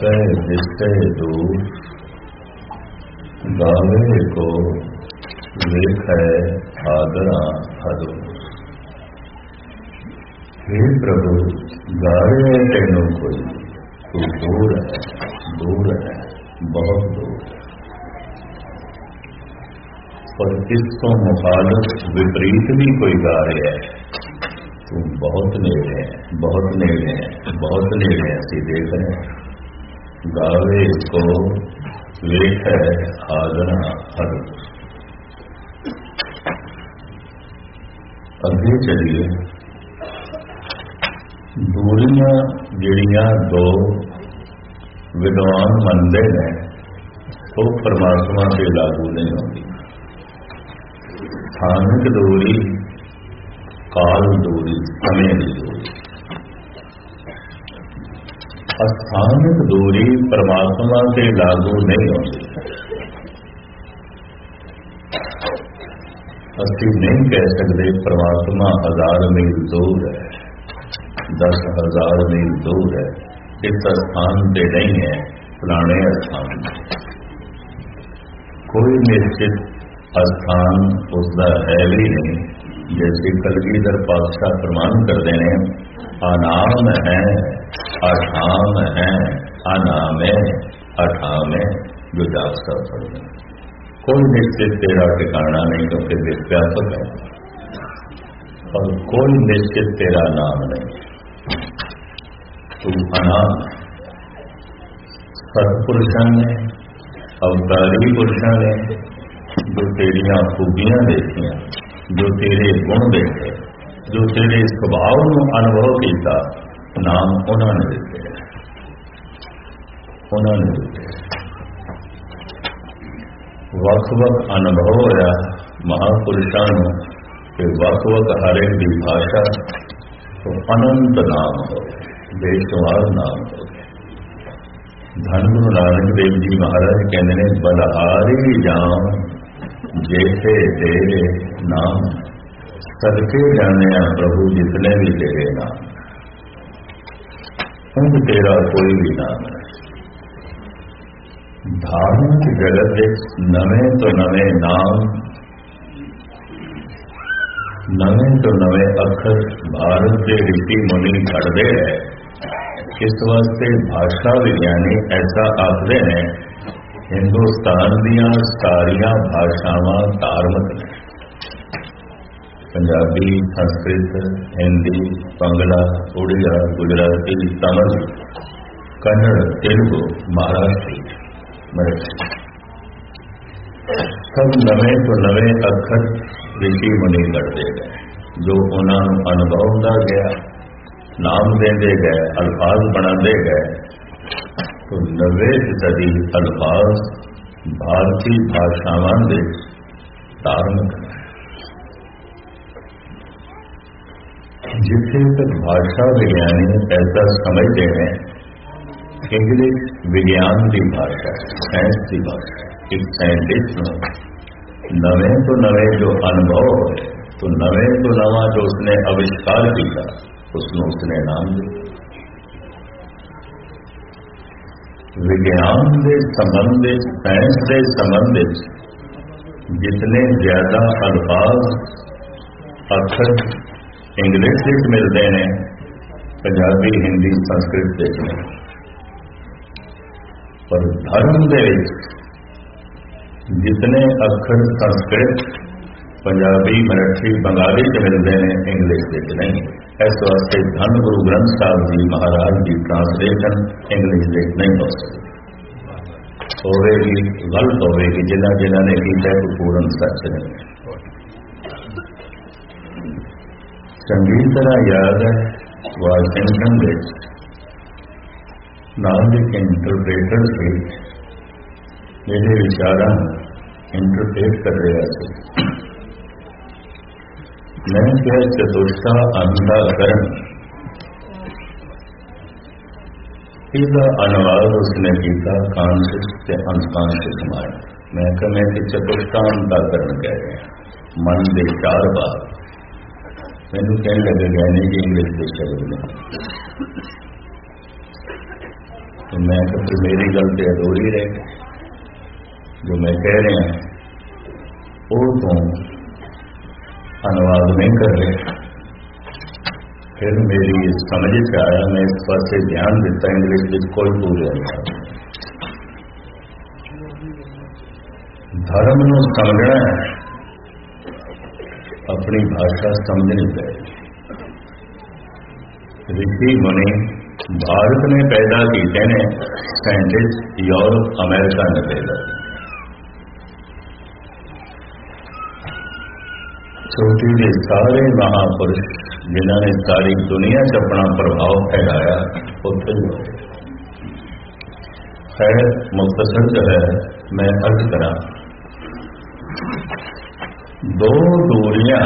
तपै दिसै दूर, गावे को लेखै आदरा हदूर। हे प्रभु गावे तेनों कोई, तू दूर है, बहुत दूर है। पर इसको मुखालिफ विपरीत भी कोई गा रहा है, तू बहुत नेड़े है, बहुत नेड़े है, बहुत नेड़े है, ऐसी देख रहे हैं। गावे को लेख है आदरा हर। अगे चलिए, दूरियां जिहड़ियां दो विद्वान मनते हैं वो परमात्मा से लागू नहीं होती। स्थानिक दूरी, काल दूरी, समय की दूरी। अस्थानिक दूरी परमात्मा से लागू नहीं होती। असि नहीं कह सकते परमात्मा 1000 मील दूर है, 10,000 मील दूर है, इस स्थान पे नहीं है, फलाने स्थान पे। कोई निश्चित स्थान उसका है भी नहीं। जैसे कलगीधर पातशाह प्रमाण करते हैं, अनाम है, अठाम है, अनाम है, अठाम है, जो जाप सब पढ़ते हैं। कोई निश्चित तेरा ठिकाना नहीं, क्योंकि विव्यापक है, और कोई निश्चित तेरा नाम नहीं। तू अनाम है। सत्पुरुषों ने, अवतारी पुरुषों ने जो तेरिया खूबियां देखियां, जो तेरे गुण देखे, जो तेरे स्वभाव को अनुभव किया, नाम उन्होंने दिते, उन्होंने दिते। वख-वख अनुभव होया महापुरुषों के, वख-वख हर एक की भाषा तो अनंत नाम हो गए, बेशुमार नाम हो गए। धन गुरु नानक देव जी महाराज कहते हैं, बलहारी जाम जेठे तेरे नाम, सदके जाने प्रभु जितने भी तेरे नाम, उन तेरा कोई भी नाम है। धार्मिक जगत के नवे तो नवे नाम, नवे तो नवे अखर भारत के ऋषि मुनि घड़ते हैं। इस वास्ते भाषा विज्ञानी ऐसा आखते हैं, हिंदुस्तान दियां सारिया भाषावां धार्मिक ने। पंजाबी, संस्कृत, हिंदी, बंगला, उड़िया, गुजराती, तमिल, कन्नड़, तेलुगु, महाराष्ट्री, मराठी, सब नवे तो नवे अखर ऋषि मुनि करते गए, जो उन्होंने अनुभव होता गया, नाम देते गए, अल्फाज बनाते गए। तो 90% अल्फाज भारतीय भाषावां दे धार्मिक है। जिथे तक भाषा विज्ञानी ऐसा समझते हैं, इंग्लिश विज्ञान की भाषा, साइंस की भाषा। एक साइंटिस्ट नवे तो नवे जो अनुभव हो, तो नवे तो नवा जो उसने आविष्कार किया, उसने नाम दिया। विज्ञान के संबंध, साइंस के संबंध जितने ज्यादा अल्फाज अक्षर इंग्लिश में मिलते हैं, पंजाबी, हिंदी, संस्कृत देखने, पर धर्म के जितने अक्षर संस्कृत, पंजाबी, मराठी, बंगाली से मिलते हैं, इंग्लिश के नहीं। इस वास्ते धन गुरु ग्रंथ साहब जी महाराज की ट्रांसलेशन इंग्लिश में नहीं हो सकती, होगी गलत होगी। जिन्होंने ने किया तो पूर्ण सच नहीं। चंगी तरह याद है, वाशिंगटन में नाम एक इंटरप्रेटर से मेरे विचारा इंटरप्रेट कर रहा था। मैं क्या चतुष्टा अंधाकरण, इसका अनुवाद उसने किया कॉन्शियस से अनकॉन्शियस माइंड। मैं क्या मैं चतुष्टा अंधाकरण कह रहे हैं, मन के 4 भाग। मैंने कहने लगे ज्ञानी की इंग्लिश के शब्द में तो मैं तो फिर मेरी गल तो अधूरी रह गई। जो मैं कह रहा वो तो अनुवाद नहीं कर रहे। फिर मेरी समझ से आया, मैं इस पासे ध्यान दिता, इंग्लिश में कोई पूरे नहीं। धर्म को समझना है, अपनी भाषा समझनी चाहिए। ऋषि मुनि भारत में पैदा किए ने, साइंटिस्ट यूरोप अमेरिका ने पैदा किए। छोटी के सारे महापुरुष जिन्होंने सारी दुनिया च अपना प्रभाव फैलाया उत्थे खैर मुख्तसर जो है मैं अर्ज करा। दो दूरियां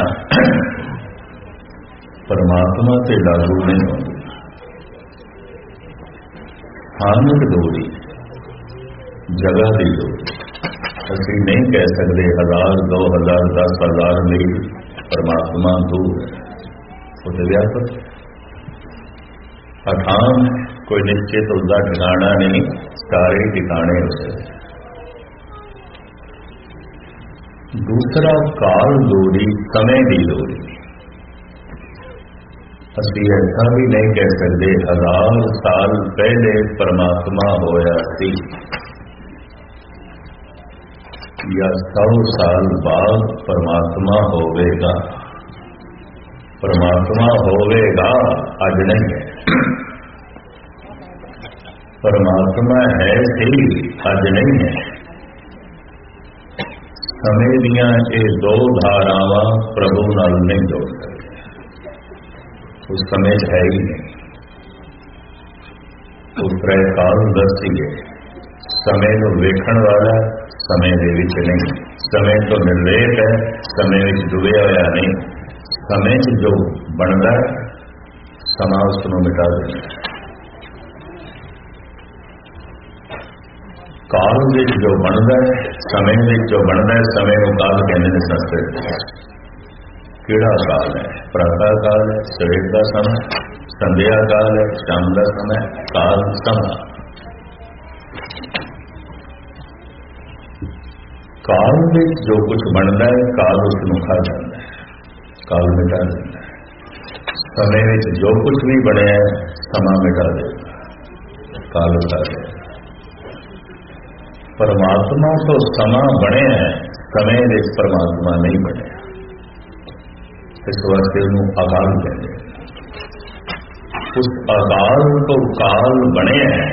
परमात्मा से लागू नहीं होंगी। स्थानिक दूरी, जगह की दूरी असी नहीं कह सकते 1000, 2000, 10,000 मील परमात्मा दूर है। वो व्यापक अठान कोई निश्चित उसका ठिकाना नहीं, सारे ठिकाने उसे। दूसरा काल दूरी, समय की दूरी। असी ऐसा भी नहीं कह सकते 1000 साल पहले परमात्मा होया सी या 100 साल बाद परमात्मा होवेगा। परमात्मा होवेगा अज नहीं है, परमात्मा है सी अज नहीं है। समय दियां ये दो धारावां प्रभु नाल नहीं जोड़ सकते। उस समय है ही नहीं। उस त्रय काल दसी है, समय को वेखण वाला समय दे विच नहीं। समय तो निर्लेप है, समय विच डुबया होया नहीं। समय जो बनता है समा उसनों मिटा देना। काल विच जो बनता है, समय विच जो बनता है, समय को काल कहते हैं संस्कृत। किड़ा काल है? प्रातः काल है, सवेर का समय, संध्या काल है, शाम का समय, काल समा। काल में जो कुछ बनता है काल उसनों खा जाता है, काल मिटा देता है। समय में जो कुछ भी बने समा मिटा देगा, काल उठा देगा। परमात्मा तो समा बने हैं, समय में परमात्मा नहीं बने। इस वास्ते उन्होंने अकाल कहते हैं। उस अकाल तो काल बने हैं,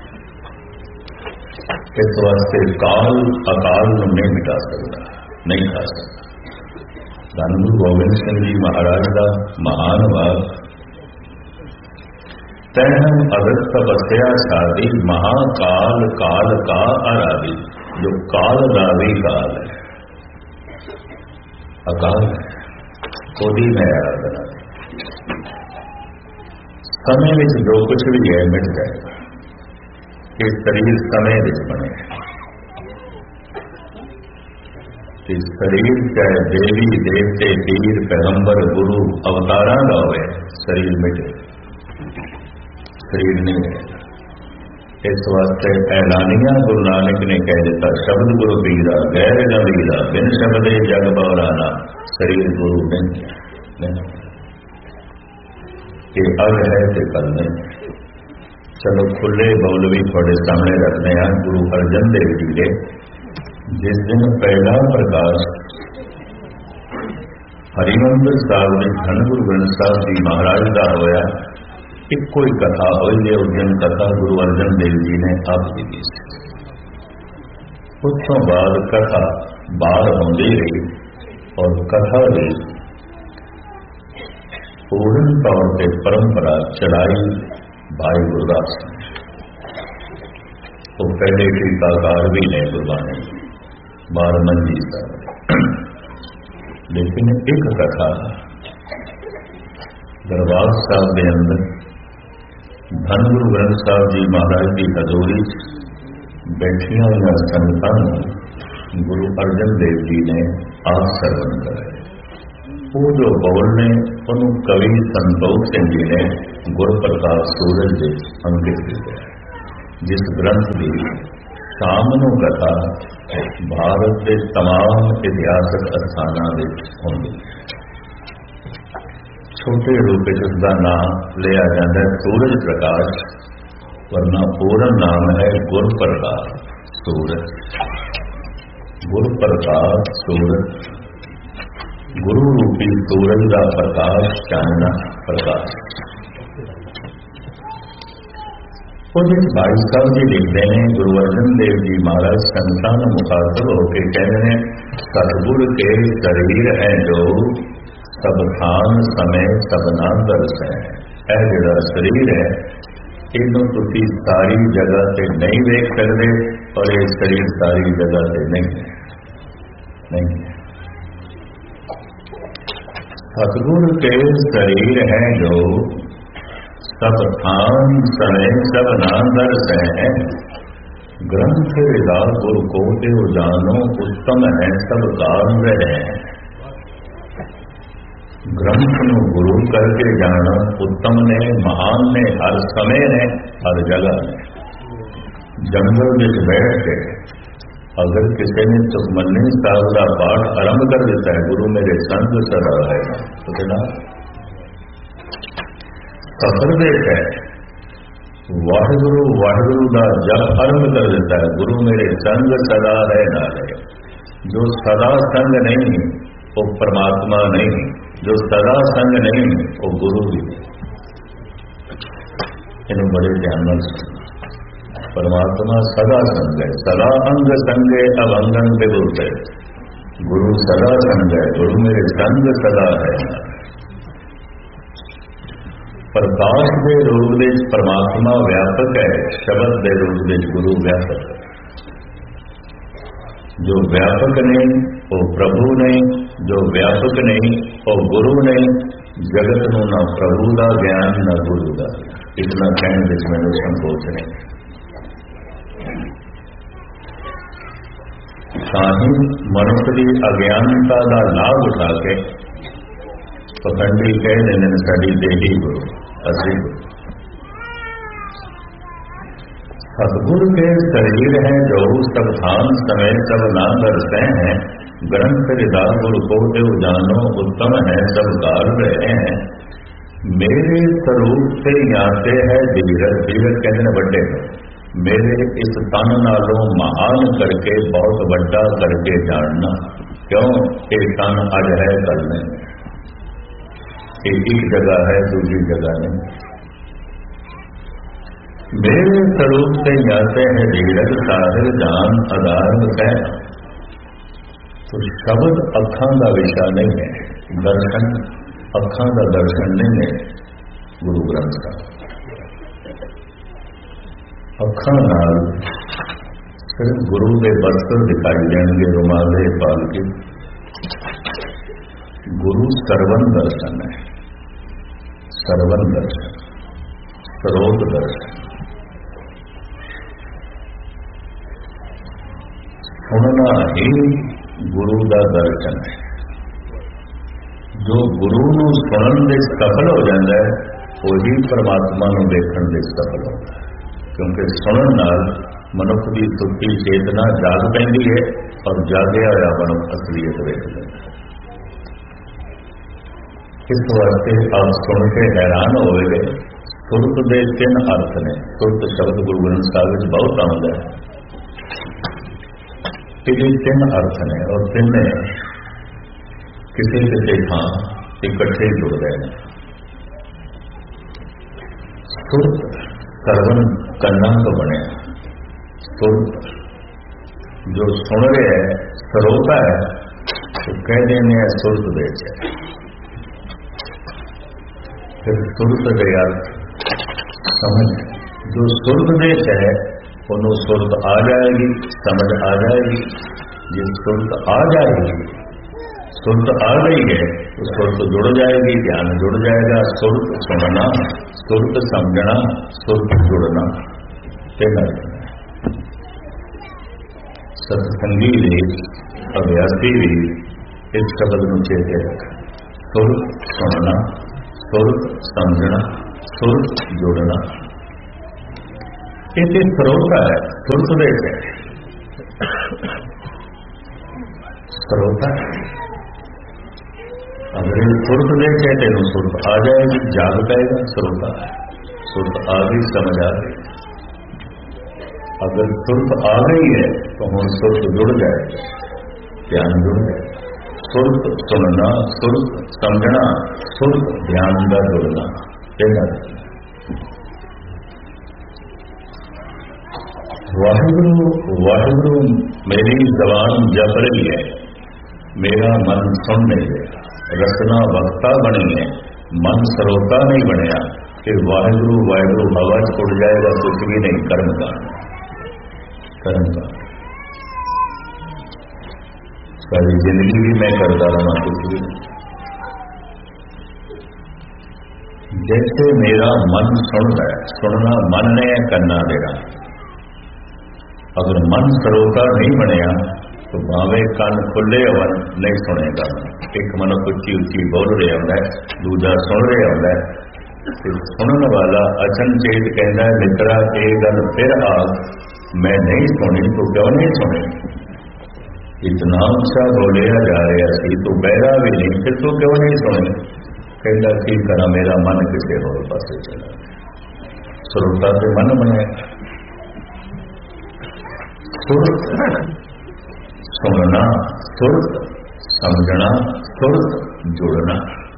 इस वास्ते काल अकाल नहीं मिटा सकता, नहीं खा सकता। धन गुरु गोबिंद सिंह जी महाराज का महान वाक, तैहम अगस्त तपस्या शादी महाकाल काल का आराधी। जो काल रावी काल है, अकाल है, कोई में आराधना। समय में जो कुछ भी है मिट जाएगा। ये शरीर समय विच बने, कि शरीर चाहे देवी देवते पीर पैगंबर गुरु अवतारा का हो, शरीर मिटे, शरीर नहीं रहेगा। इस वास्ते ऐलानिया गुरु नानक ने कह दिता, शब्द गुरु पीरा गैर गंभीरा बिन शब्दे जग बवराना। शरीर गुरु नहीं, ये अग है तो कल नहीं। चलो खुले बौलवी थोड़े सामने रखने हैं। गुरु अर्जन देव जी ने जिस दिन पहला प्रकाश हरिमंदिर साहब ने धन गुरु ग्रंथ साहब जी महाराज का होया, एक कोई कथा हुई है। उस दिन कथा गुरु अर्जन देव जी ने आप दी थी। उस तो बाद कथा बाहर होती रही और कथा भी पूर्ण तौर पर परंपरा चलाई भाई गुरदास ने। तो पहले टीकाकार भी ने गुरबानी बारमंजी साहब, लेकिन एक कथा दरबार साहब के अंदर धन गुरु ग्रंथ साहब जी महाराज की हजूरी बैठिया हुई संगतां गुरु अर्जन देव जी ने आप सरवण कराए। वो जो बौल ने उन्होंने कवि संतोष सिंह जी ने गुरु प्रकाश सूरज के अंकित किया। जिस ग्रंथ की शाम नूं कथा भारत के तमाम इतिहासक अस्थानां विच हुंदी है। छोटे रूप में उसका नाम लिया जाता है सूरज प्रकाश, वरना पूर्ण नाम है गुरप्रकाश सूरज। गुरप्रकाश सूरज, गुरु रूपी सूरज का प्रकाश, चानना प्रकाश। भाई साहब जी लिखते हैं, गुरु अर्जन देव जी महाराज संतां नूं मुखातब होकर कहते हैं, सतगुर के शरीर है जो सब थान समय सबना दर्श है। यह जिहड़ा शरीर है इनू तुसीं सारी जगह से नहीं देख सकते, और ये शरीर सारी जगह से नहीं है। सतगुर के शरीर है जो सब थान समय सब नाम दर्श है। ग्रंथ विदा गुरु को देव जानो, उत्तम है सब काल है। ग्रंथ नूं गुरु करके जाना उत्तम ने, महान ने, हर समय ने, हर जगह ने। जंगल में बैठ के अगर किसी ने सुखमनी साहब का पाठ आरंभ कर देता है, गुरु मेरे संग सदा है, तो कहना सफर देख है। वाहिगुरु वाहिगुरु का जब आरंभ कर देता है, गुरु मेरे संग सदा है ना है। जो सदा संग नहीं वो परमात्मा नहीं, जो सदा संग नहीं वो गुरु भी। इन बड़े ध्यान से परमात्मा सदा संग है, सदा अंग संगे अब अंगन बिगुलते। गुरु सदा संग है, गुरु मेरे संग सदा है। प्रकाश के रूप में परमात्मा व्यापक है, शब्द के रूप में गुरु व्यापक है। जो व्यापक नहीं वो प्रभु नहीं, जो व्यापक नहीं वो गुरु नहीं। जगत नूं ना प्रभु का ज्ञान ना गुरु का, इतना कहने विच मैनूं संकोच नहीं। ताही मनुष्य की अज्ञानता का लाभ उठा के पखंडी कह देने ने साडी देही गुरु असली गुरु। सतगुरु के शरीर है जो सब थान समय सब नाम दर्शे हैं। ग्रंथ विदा गुरु को देव जानो, उत्तम है सब काल रहे हैं। मेरे स्वरूप से याते है धीरज, धीरज कहते हैं बड़े। मेरे इस तन नालों महान करके, बहुत बड़ा करके जानना। क्यों? एक तन अज है कल नहीं, एक जगह है दूसरी जगह नहीं। मेरे स्वरूप से जाते हैं धीरज, साहिर जान आधार है। तो शब्द अखां का विषय नहीं है, दर्शन अखां का दर्शन नहीं है। गुरु ग्रंथ का अखां नाल सिर्फ गुरु के वस्त्र दिखाई देंगे, रुमाले पाल के। गुरु सर्वन दर्शन है, सर्वन दर्शन, स्रोत दर्शन। सुनना ही गुरु का दर्शन है। जो गुरु नूं सुनन दे सफल हो जाता है, वही परमात्मा नूं देखण दे सफल होता है। क्योंकि सुनन नाल मनुख की सुखी चेतना जाग पैंदी है, और जागया होया मनुख असलियत देख लेता है। इस वास्ते आप सुन के हैरान होवे। सुरत के 3 अर्थ ने। सुरत शब्द गुरु ग्रंथ साहिब में बहुत आउंदा है। ये 3 अर्थ ने, और 3 किसी किसी थां इकट्ठे जुड़ गए हैं। सुरत सर्वन कन्ना तो बने। सुरत जो सुन रहे है, श्रोता है, तो कह देने सुरत देश है। फिर सुरत के अर्थ समझ। जो सुरत देश है उन्होंने सुरत आ जाएगी, समझ आ जाएगी। जिस सुरत आ जाएगी, सुरत आ गई है तो सुरत जुड़ जाएगी, ध्यान जुड़ जाएगा। सुरत सुनना, सुरत समझना, सुरत जुड़ना। सत्संगी भी, अभ्यासी भी इस शब्द में चेते रख। सुरत सुनना, सुरत समझना, सुरत जुड़ना। ਇਹ ਤੇ ਸਰੋਤਾ ਹੈ, ਸੁਰਤ ਦੇ ਹੈ ਸਰੋਤਾ। अगर सुरत देखे तेन सुरत आ जाएगी, जाग पाएगा, सुरत सुरत आ गई, समझ आ गई। अगर सुरत आ गई है तो हम सुरत जुड़ जाएगा, ध्यान जुड़ जाएगा। सुरत सुनना, सुरत समझना, सुरत ध्यान का जुड़ना, वाहिगुरु वाहिगुरु मेरी जबान जप रही है, मेरा मन सुन नहीं देगा। रचना वक्ता बनी है, मन सरोता नहीं बनया, फिर वाहिगुरु वाहिगुरु हवा च उड़ जाएगा, कुछ भी नहीं। कर्म कांड, कर्म कांड। सारी जिंदगी भी मैं करता रहा, कुछ भी नहीं। जैसे मेरा मन सुनता है, सुनना मन ने करना देना। अगर मन सरोता नहीं बनया तो भावे कान खुले होवन नहीं सुनेगा। एक मनुष्य उच्ची उच्ची बोल रहा होता है, दूजा सुन रहा होता है। सुनने वाला अचनचेत कहता है, मित्रा ये गल फिर आ, मैं नहीं सुनी तो क्यों नहीं सुनी? इतना अच्छा बोलिया जा रहा सी, तो बहरा भी नहीं, फिर तो क्यों नहीं सुने? कहता ठीक करा, मेरा मन किसी और पासे चला। सुरता से मन बनाएगा। सुरत सुनना, सुरत समझना, सुरत जुड़ना।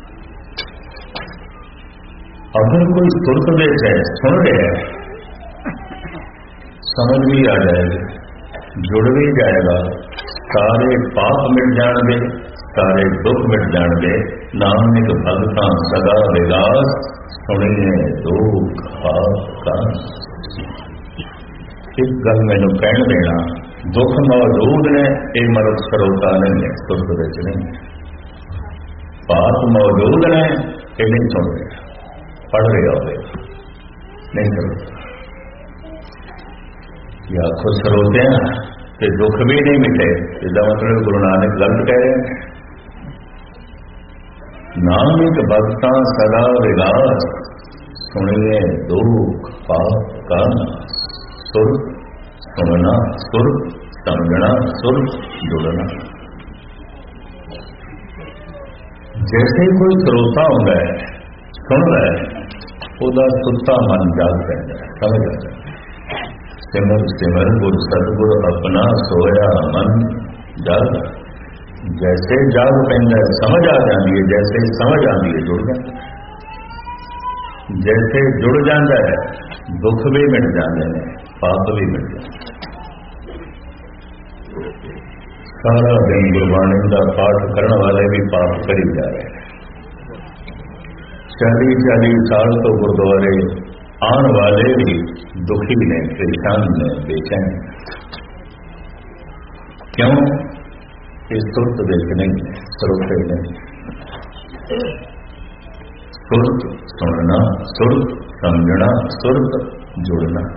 अगर कोई सुरत में है, सुन रहे हैं, समझ भी आ जाएगी, जुड़ भी जाएगा, सारे पाप मिट जाएंगे, सारे दुख मिट जाएंगे। नानक भगतां सदा विलास, सुनिए दुख आपका। एक गल मैनू कहन देना, दुख मौजूद ने, ये मनुष्य सरोता नहीं है, सुरत विच नहीं। पाप मौजूद ने, ये नहीं सुन रहा, पढ़ रहा हो नहीं सरोता। या खुद सरोते हैं तो दुख भी नहीं मिटे, इसका मतलब गुरु नानक गलत कह रहे हैं। नानक भगतां सदा विलास, सुनिए दुख पाप का नाश। सुरत सुनना, सुरत समझना, सुरत जुड़ना। जैसे कोई श्रोता होता है, सुन रहा है, ਉਹਦਾ सुता मन जाग पैदा है, समझ आता है। सिमर सिमर गुर सतगुर अपना सोया मन जाग। जैसे जाग पैदा है, समझ आ जाती है, जैसे समझ आती है जुड़ जाता है। जैसे जुड़ जाता है, दुख भी मिट जाते हैं, पाप भी मिट जाते हैं। सारा दिन गुरबाणी का पाठ करने वाले भी पाप करी जा रहे हैं। 40-40 साल तो गुरुद्वारे आने वाले भी दुखी ने, परेशान ने, बेचैन। क्यों? इस सुरत देख नहीं, सरोते नहीं। सुरत सुनना, सुरत समझना, सुरत जुड़ना।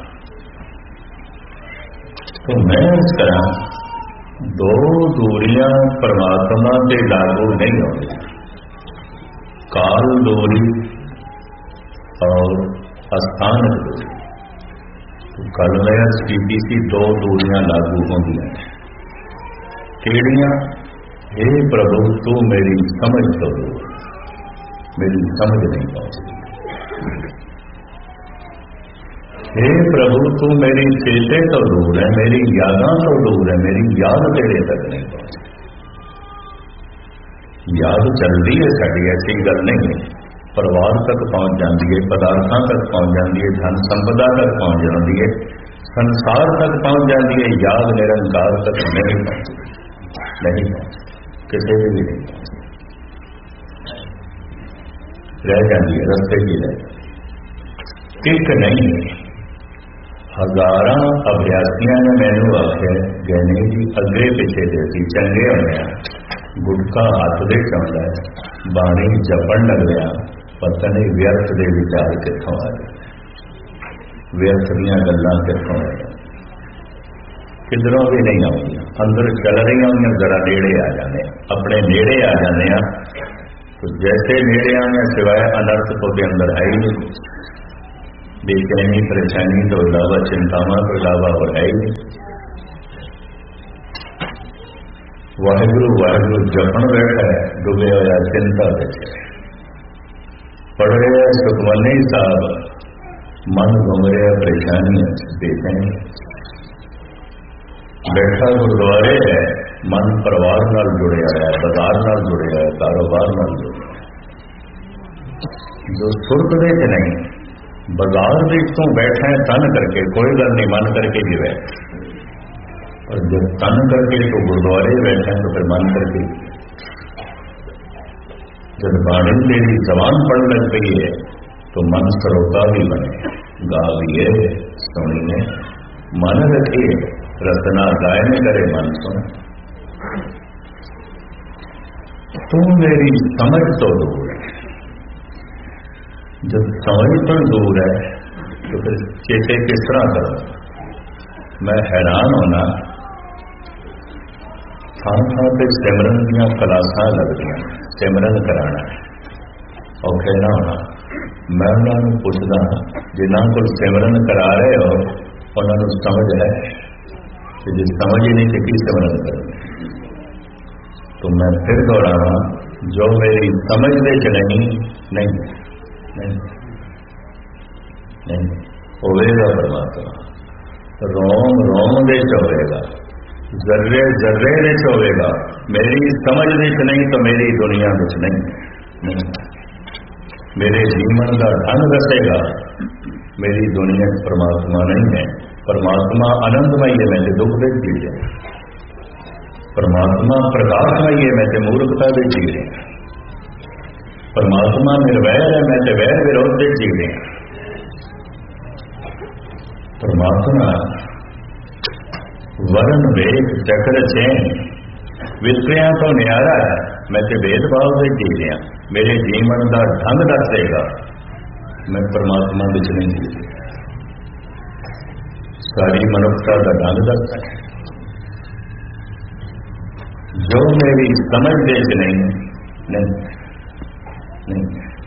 तो मैं इस तरह दो दूरियां परमात्मा से लागू नहीं होती, काल दूरी और स्थान दूरी। तो कल मैं स्थिति सी दो दूरियां लागू होंगी। केड़ियां? हे प्रभु तू मेरी समझ तो दूर, मेरी समझ नहीं पहुंचती। हे प्रभु तू मेरी चेते तो दूर है, मेरी यादां तो दूर है, मेरी याद तेरे तक नहीं पहुंचती। याद चलती है साड़ी, ऐसी गल नहीं है। परिवार तक पहुंच जाती है, पदार्थों तक पहुंच जाती है, धन संपदा तक पहुंच जाती है, संसार तक पहुंच जाती है। याद निरंकार तक नहीं पहुंचती, नहीं पहुंचती, किसी भी नहीं पहुंचती, रह जाती है, रस्ते की रह। एक नहीं है, हजारां अभ्यासियों ने मैनू आख्या, गहने जी अगे पिछे दे सी चंगे होने, गुटका हथ दे चाहता है, बाणी जपन लग गया, पता नहीं व्यर्थ के विचार कितों आ गए, व्यर्थ दीयां गल्लां कितों आ गई, किधरों भी नहीं आउंदियां, अंदर चल रही होंगे, जरा नेड़े आ जाने, अपने नेड़े आ जाने, तो जैसे नेड़े आने सिवाय अनर्थ तो के अंदर है ही नहीं। बेचैनी परेशानी तो इलावा चिंतावां तो इलावा और है ही वाहिगुरु वाहिगुरु जपन बैठा है डुबे होया चिंता विच पढ़ रहा सुखमनी साहब मन घूम रहा परेशानियां बेचैन बैठा गुरुद्वारे है मन परिवार नाल जुड़िया है बाजार नाल जुड़िया है कारोबार नाल जुड़िया जो सुरत दे च नहीं बाजार दे तो बैठा है तन करके कोई गल नहीं मन करके भी बैठ और जब तन करके तो गुरुद्वारे बैठे तो फिर मन करके जब बाणी तेरी जबान पढ़ लग गई है तो मन सरोता भी बने गा भी है सुनिए मन रखिए रचना गायन करे मन सुन तू मेरी समझ तो दूर है जब समझ तो दूर है तो फिर चेते किस तरह करो मैं हैरान होना थां थां पर सिमरन दियां क्लासां लगदियां सिमरन कराना और कहना होना मैं उन्होंने पुछदा जिन्हां कोल सिमरन करा रहे हो उन्होंने समझ है कि जो समझ ही नहीं कि की सिमरन करो तो मैं फिर दोहरावा जो मेरी समझ दे च नहीं होवेगा परमात्मा रोम रोम दे च होवेगा जर्रे जर्रे दे च होवेगा मेरी समझ दे च नहीं तो मेरी दुनिया में नहीं मेरे जीवन का ढंग दसेगा मेरी दुनिया परमात्मा नहीं है परमात्मा आनंदमय है मैं तो दुख दे जी रहा परमात्मा प्रकाशमय है मैं तो मूर्खता दे जी रहा परमात्मा निर्वैर है मैं तो वैर विरोध दे जी रहा परमात्मा वरण वेद चक्र चैन विक्रिया तो न्यारा है मैं तो भेदभाव से जी रहा मेरे जीवन का ढंग दस देगा मैं परमात्मा विच नहीं जी रहा सारी मनुष्यता का ढंग दसता है जो मेरी समझ दे नहीं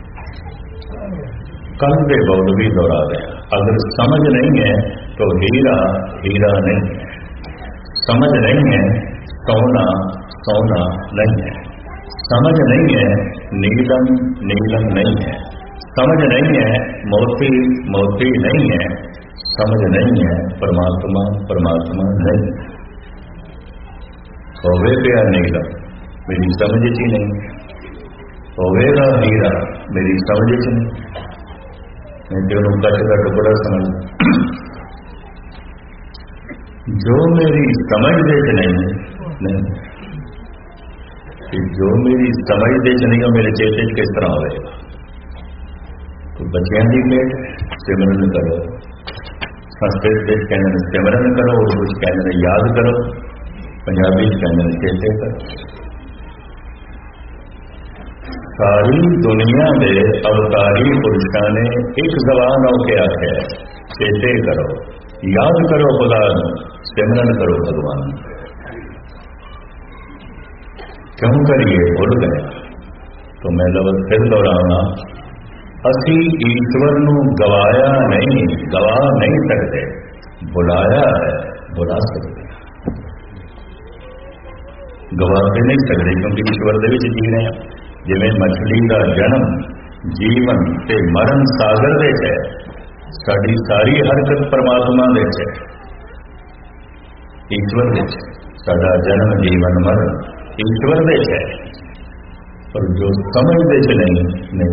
कल के बोल भी दोहरा दें अगर समझ नहीं है तो हीरा हीरा नहीं है समझ नहीं है सोना सोना नहीं है समझ नहीं है नीलम नीलम नहीं है समझ नहीं है मोती मोती नहीं है समझ नहीं है परमात्मा परमात्मा नहीं होवे गया नीलम मेरी समझ ही नहीं होवेगा हीरा मेरी समझ ही नहीं मैं जो कच्छ का टुकड़ा समझ जो मेरी समझ दे नहीं जो मेरी समझ दे नहीं हो मेरे चेते किस तरह होगा तो बच्चियां की भेंट सिमरन करो संस्कृत में कहने सिमरन करो और कुछ कहने याद करो पंजाबी कहने चेते करो सारी दुनिया में अवतारी पुरुषों ने एक जबान होके आख्या चेते करो याद करो खुदा सिमरन करो भगवान क्यों करिए भूल गए तो मैं लफ्ज़ फिर दोहराऊंगा असी ईश्वर नूं गवाया नहीं गवा नहीं सकते बुलाया है बुला सकते गवाते नहीं सकते क्योंकि ईश्वर दे विच जी रहे हैं जिवें मछली का जन्म जीवन ते मरण सागर दे है साड़ी सारी हरकत परमात्मा दे है ईश्वर दे साडा जन्म जीवन मरण ईश्वर दे है पर जो समझते च नहीं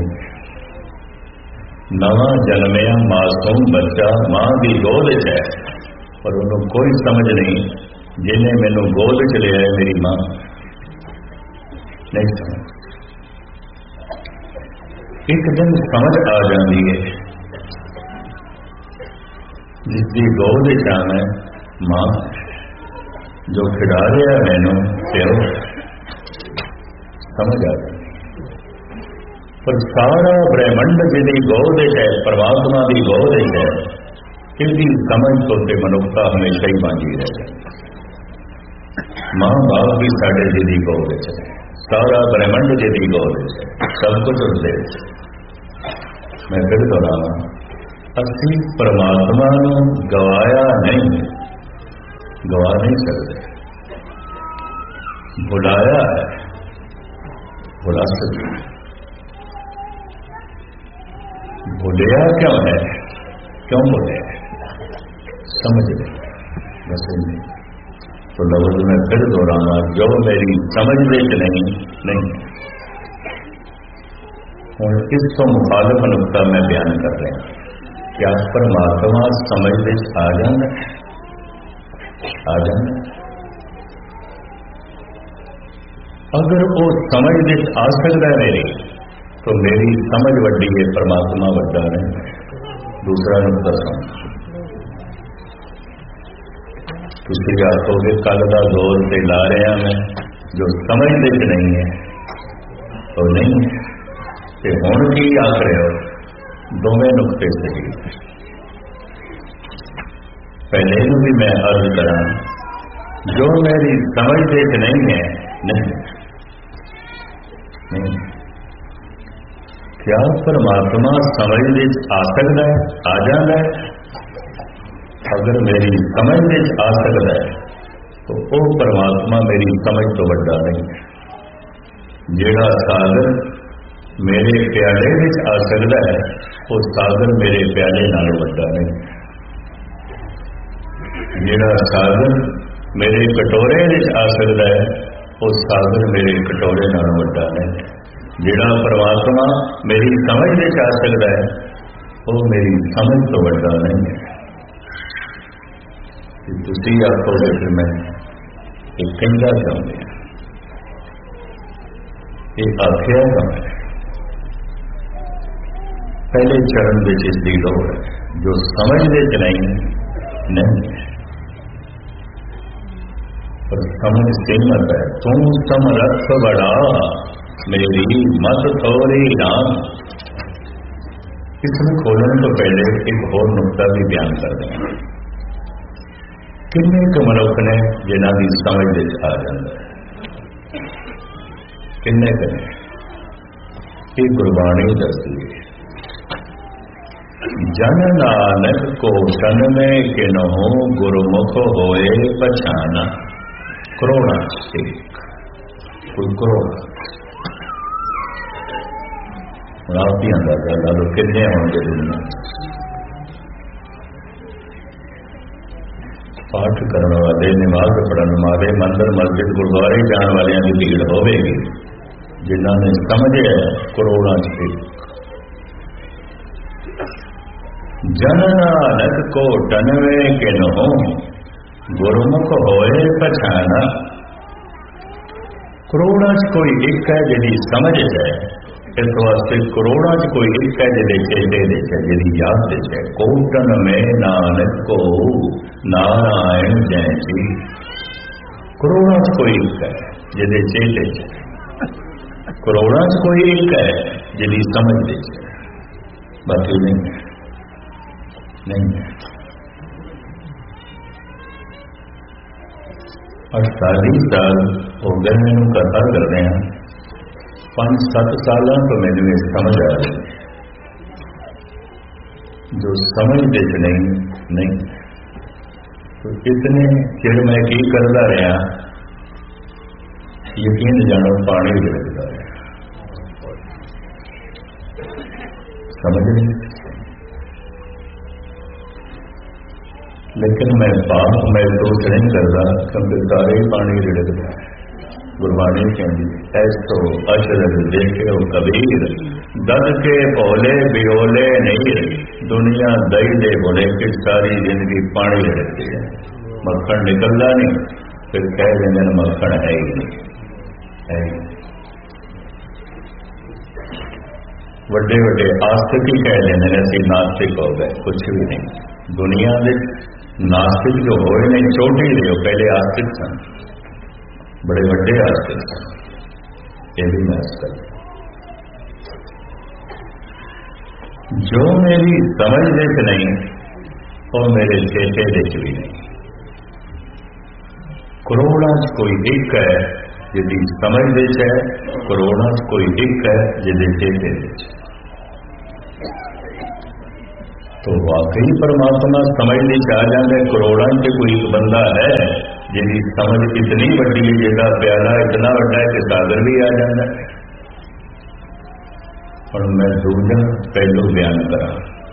नवा जन्मिया मासूम बच्चा मां की गोद है पर उन्होंने कोई समझ नहीं जिन्हें मैनू गोद च लिया है मेरी मां नहीं समझ एक दिन समझ आ जाती है जिसकी गोद च मैं मां जो खिड़ा रहा मैनू प्यो समझ आ गई पर सारा ब्रह्मंड जिहदी गोद है परमात्मा की गोद है इसकी समझ तो मनुष्यता हमेशा ही बांझी रह जाए मां बाप भी साढ़े जिहदी गोद है सारा ब्रह्मंड जिहदी गोद है सब कुछ उसदे मैं फिर दोहरावां असी परमात्मा नूं गवाया नहीं, गवा नहीं सकते, भुलाया है, भुला सकते। भुलिया क्यों है, क्यों भुले, समझ ले बस नहीं। तो लफ्ज में फिर दोहराना, जो मेरी समझ विच नहीं। और इसको मुखालिफ नुक्ता मैं बयान कर रहा हूं। क्या परमात्मा समझ विच आ जाना, आ जाना। अगर वो समझ विच आ सकता है मेरी, तो मेरी समझ वड्डी है, परमात्मा वड्डा नहीं। दूसरा नुक्ता समझ, तुसी आखोगे कल का जोर से ला रहा मैं, जो समझ विच नहीं है तो नहीं है। ते हुण की आख रहे हो, दोवें नुकते सही। पहले भी मैं अर्ज करा, जो मेरी समझ विच नहीं है, नहीं। क्या परमात्मा समझ विच आ सकता है, आ जाता है? अगर मेरी समझ विच आ सकता है तो वो परमात्मा मेरी समझ तो वड्डा नहीं। जेड़ा सागर मेरे प्याले विच आ सकता है, वो सागर मेरे प्याले नाल वड्डा नहीं। जेड़ा सागर मेरे कटोरे विच आ सकता है, वो सागर मेरे कटोरे नाल वड्डा नहीं। जेड़ा परमात्मा मेरी समझ विच आ सकता है, वो मेरी समझ तो वड्डा नहीं है। तुसी आखोगे फिर मैं एक कहना चाहूंगा, एक आख्या का पहले चरण में इसकी लोड़ है, जो समझ विच नहीं पर समझ सीमत है। तू समरथ बड़ा, मेरी मत थोड़ी नाम। इसमें खोलने तो पहले एक और नुक्ता भी बयान कर दें। किन्ने क मनुख ने जिन्हां दी समझ विच आ जाता है, किन्ने क ने? ये गुरबाणी दसदी है, जन नानक को शन में किन्हों गुरमुख होए पछाना। करोड़ा एक, कोई करोड़ा आप ही अंदाजा ला लो कितने होंगे दुनिया। पाठ करने वाले, नमाज पढ़ने वाले, मंदिर मस्जिद गुरुद्वारे जाने वाले की भीड़ होगी, जिन्होंने समझे करोड़ा से। जन नानक को टनवे के नो गुरमुख होए पछाना। करोड़ा च कोई एक है जिहदी समझ है, इस वास्ते करोड़ा च कोई एक है जिहदे चेते दे है, जिहदी याद दे है। कोटन में नानक को नारायण जैसी। करोड़ा च कोई एक है जिहदे चेते है, करोड़ा च कोई एक है जिहदी समझ दे है, बाकी नहीं नहीं। 48 साल हो गए मैनू कथा कर रहे हैं, 5-7 साल तो मैंने ये समझ आ रही, जो समझ विच नहीं तो इतने चिर मैं की करता रहा, यकीन जानो पानी गिरता रहा, समझ नहीं। लेकिन मैं पाप महसूस नहीं करता, क्योंकि सारे पानी रिड़कता है। गुरबाणी कहती ऐसो अशरफ देखे कबीर, दद के भोले बियोले नहीं रही। दुनिया दही दे बोले कि सारी जिंदगी पानी रिड़कती है, मक्खन निकलता नहीं, फिर कह देंगे मक्खन है ही नहीं, है ही। वड्डे वड्डे आस्तिक ही कह देंगे असं नास्तिक हो गए, कुछ भी नहीं। दुनिया में नास्तिक जो होए नहीं, छोटे ही रहे, पहले आस्तिक सन, बड़े बड़े आस्तिक सन, ये भी नास्तिक। जो मेरी समझ देख नहीं और मेरे चेते देख भी नहीं। करोड़ा कोई एक है जिसकी समझ देच है, करोड़ा कोई एक है जिसके चेते देच। तो वाकई परमात्मा समझ नहीं चाह जाता। करोड़ों से कोई एक बंदा है जिसकी समझ इतनी बड़ी है, जिसका प्याला इतना बड़ा है कि सागर भी आ जाता है। और मैं दूजा पहलू बयान करा,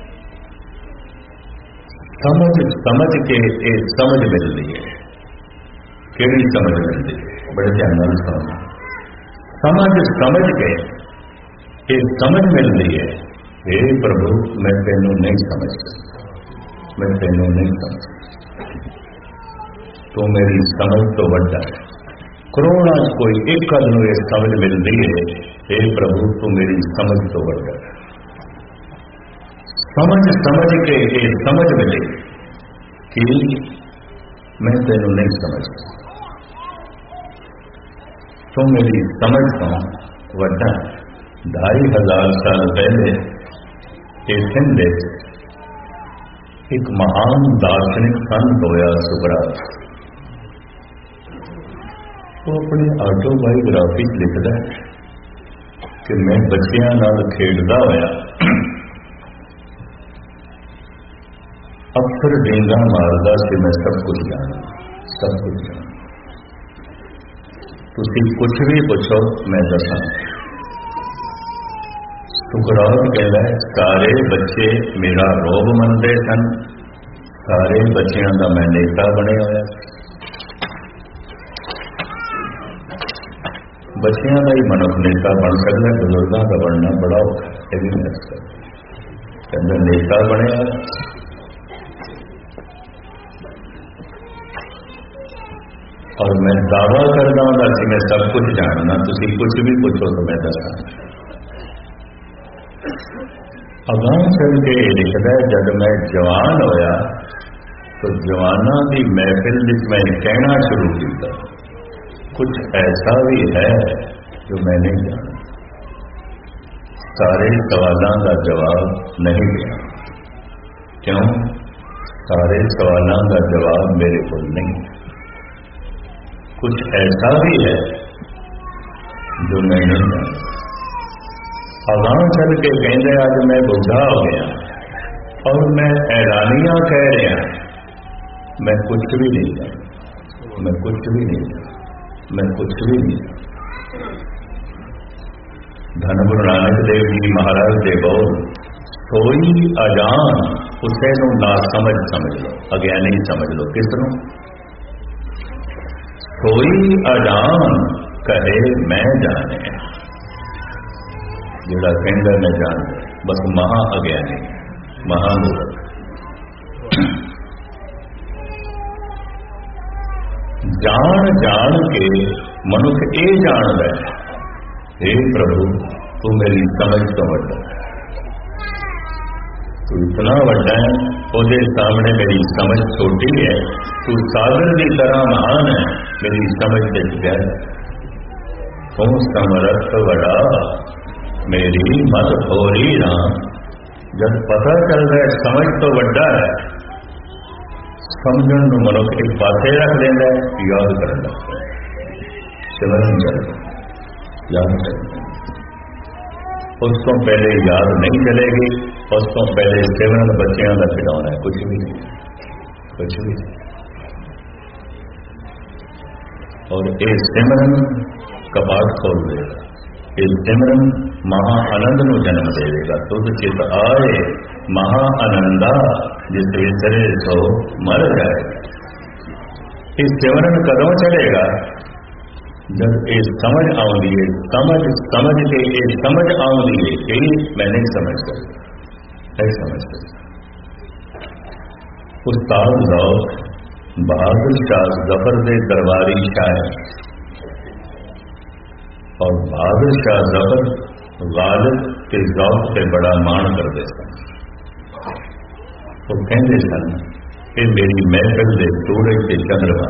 समझ के ये समझ मिलती है। केड़ी समझ मिलती है? बड़े ध्यान नाल सुनना। समझ के ये समझ मिलती है, हे प्रभु मैं तेनों नहीं समझता, मैं तेनों नहीं समझता, तो मेरी समझ तो बड़ा है। करोड़ों कोई एक कदम ये समझ मिलती है, हे प्रभु तू मेरी समझ तो बड़ा है। समझ के ये समझ मिले कि मैं तेनों नहीं समझता, तो मेरी समझ तो बड़ा है। 2500 साल पहले इस हिंद एक महान दार्शनिक संत होया सुकरात। वो अपनी ऑटोबायोग्राफी लिखता है कि मैं बच्चियां नाल खेडदा होया अक्सर डेंगा मारदा से मैं सब कुछ जाना, सब कुछ जाना। तुसी कुछ भी पूछो मैं दसा। सुकरात कहता है सारे बच्चे मेरा रोब मनते सन, सारे बच्चों का मैं नेता बने होया। बच्चों का ही मनुष्य नेता बन सकता, बुजुर्गों का बनना बड़ा औखा, ये भी नहीं सकता। कहते नेता बने और मैं दावा करता हूं कि मैं सब कुछ जानना, तुसी कुछ भी पूछो तो मैं दसा। अगां चल के लिखता है जब मैं जवान होया तो जवाना की महफिल में मैं कहना शुरू किया, कुछ ऐसा भी है जो मैं नहीं जाना। सारे सवालों का जवाब नहीं दिया। क्यों? सारे सवालों का जवाब मेरे को नहीं। कुछ ऐसा भी है जो मैं नहीं जानता। अगां चल के कहते आज मैं बुढ़ा हो गया और मैं ऐलानियां कह रहा, मैं कुछ भी नहीं जानता, मैं कुछ भी नहीं जानता, मैं कुछ भी नहीं जानता। धन गुरु नानक देव जी महाराज दे बोल, सोई अजान उसे नु ना समझ लो, अज्ञानी समझ लो। किसनों? सोई अजान कहे मैं जाने, जिहड़ा कहंदा मैं जान, बस महा अज्ञानी, महामूर्ख। जान के मनुष्य ये जानता है, हे प्रभु तू मेरी समझ तो वड्डा है, तू इतना वड्डा है, उसके सामने मेरी समझ छोटी है। तू सागर की तरह महान है, मेरी समझ से गहरा। तू समर्थ बड़ा मेरी मत थोड़ी ना। जब पता चल रहा है समझ तो वड्डा है, समझण नूं मनुष्य एक पासे रख देंदा है, याद करन लगदा है, सिमरन करदा, याद करदा। उसको पहले याद नहीं चलेगी, उसको पहले सिमरन बच्चों का खिलौना है, कुछ भी नहीं, कुछ भी नहीं। और ये सिमरन कपाट खोल देगा, ये सिमरन महा आनंद नूं जन्म देगा। तुझ चित आए महा आनंदा, जिस विसरे सो मर जाए। ये सिमरन कदों चलेगा? जब ये समझ आउंदी है, समझ के ये समझ आउंदी है कि मैं नहीं समझ सकता, नहीं समझ सकता। उस्ताद लोग बहादुर शाह जफर दे दरबारी शायर और बहादुर शाह जफर गालिब के जौक पे बड़ा मान करते सन। वो कहते सन कि मेरी महफिल दे सूरज के चंद्रमा,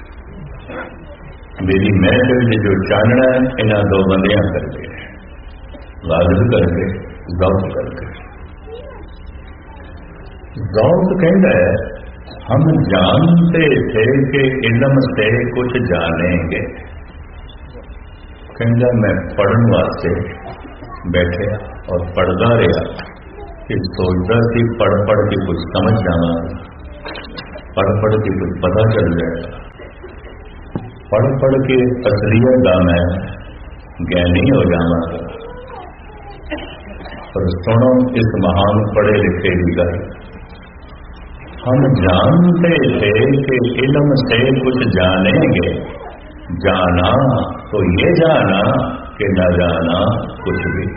मेरी महफिल में जो चानना है इन्हां दो बंदियां करके, गालिब करके, जौक करके। जौक कहता है हम जानते थे कि इल्म से कुछ जानेंगे। कहता मैं पढ़ने वास्ते बैठे और पढ़ता रहा, कि सोचता सी पढ़ पढ़ के कुछ समझ जाना, पढ़ पढ़ के कुछ पता चल जाएगा, पढ़ पढ़ के असलियत का मैं ज्ञानी हो जावांगा। पर सुनो इस महान पढ़े लिखे की गल, हम जानते थे कि इल्म से कुछ जानेंगे, जाना तो ये जाना कि न जाना कुछ भी।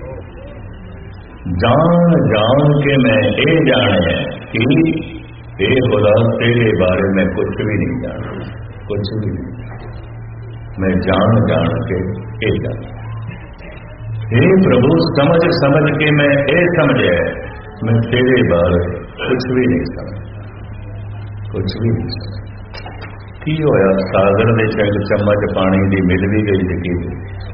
जान जान के मैं ये जाने कि हे खुदा तेरे बारे में कुछ भी नहीं जाना, कुछ भी नहीं। मैं जान जान के ये जाना, हे प्रभु समझ समझ के मैं ये समझे मैं तेरे बारे कुछ भी नहीं समझ, कुछ भी नहीं समझ। की होया सागर दे एक चम्मच पानी की मिल भी गई थी की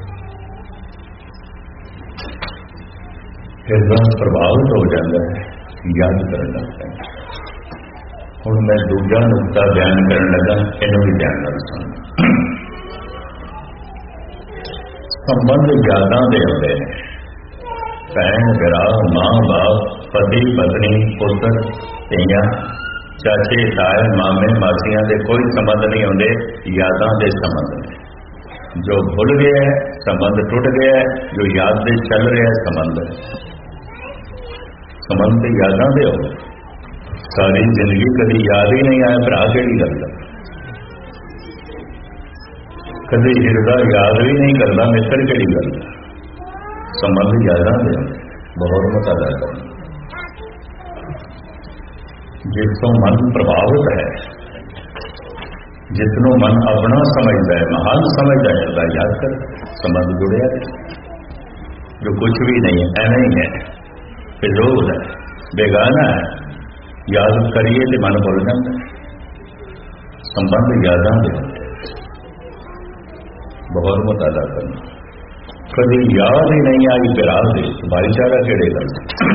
हिरदा प्रभावित हो जाता है, याद करने लगता है। हुण मैं दूजा नुकता बयान करने लगा, इन्हों भी ध्यान नाल सुन। संबंध यादां दे होंदे ने, भैन भरा, मां बाप, पति पत्नी, पुत्र धीआं, चाचे ताए, मामे मासियां दे कोई संबंध नहीं होंदे, यादां दे संबंध ने। जो भुल गया है संबंध टूट गया है, जो याद दे चल रहा है संबंध है। संबंध तो यादां दे हो, सारी जिंदगी कभी याद ही नहीं आया भरा केड़ी गल, कभी हिरदा याद भी नहीं करता मित्र केड़ी गल। संबंध यादां दे बहुत मुताला करना। जिसों मन प्रभावित है, जिसनों मन अपना समझता है, महान समझता है, उसका याद कर संबंध जुड़े है। जो कुछ भी नहीं है, ऐसा ही है, फिजूल है, बेगाना है, याद करिए तो मन भुल जाता है। संबंध यादां दे बहुत मुताला करना। कभी याद ही नहीं आई फिर आ दे भाईचारा केड़े गल।